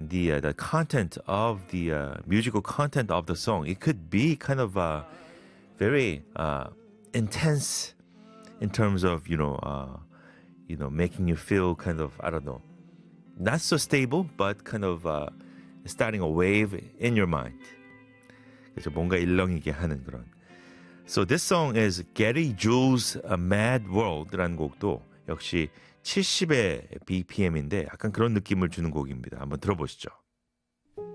the content of the musical content of the song. It could be kind of very intense in terms of making you feel kind of, I don't know, not so stable, but kind of starting a wave in your mind. 그래서 뭔가 일렁이게 하는 그런. So this song is Gary Jules' Mad World라는 곡도 역시 70의 BPM인데 약간 그런 느낌을 주는 곡입니다. 한번 들어보시죠.